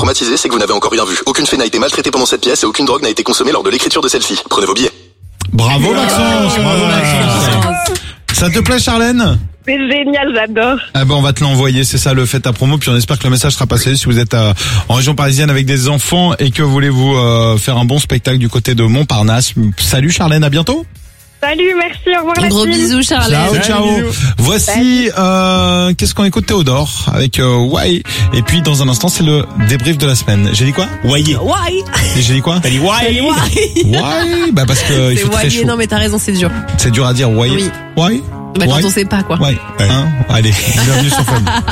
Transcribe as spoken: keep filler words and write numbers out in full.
traumatisé, c'est que vous n'avez encore rien vu. Aucune fée n'a été maltraitée pendant cette pièce et aucune drogue n'a été consommée lors de l'écriture de celle-ci. Prenez vos billets. Bravo Maxence, bravo Maxence. Ça te plaît Charlène ? C'est génial, j'adore. Ah ben on va te l'envoyer, c'est ça le fait à promo, puis on espère que le message sera passé si vous êtes euh, en région parisienne avec des enfants et que voulez-vous euh, faire un bon spectacle du côté de Montparnasse. Salut Charlène, à bientôt. Salut, merci, au revoir la Gros team. bisous, Charlène. Ciao, ciao. Voici, euh, qu'est-ce qu'on écoute Théodore avec euh, Why. Et puis dans un instant, c'est le débrief de la semaine. J'ai dit quoi? Why. Why? Et j'ai dit quoi? T'as dit why. Why? Why? Bah parce que il C'est fait très why. chaud. Non mais t'as raison, c'est dur. C'est dur à dire. Why? Oui. Why? Bah Why? quand on sait pas quoi. Ouais. Hein? Allez, bienvenue sur Fun.